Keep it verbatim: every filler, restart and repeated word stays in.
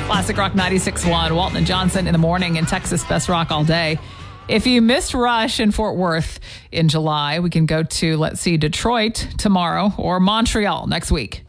Classic Rock ninety-six point one, Walton and Johnson in the morning, and Texas Best Rock all day. If you missed Rush in Fort Worth in July, we can go to, let's see, Detroit tomorrow or Montreal next week.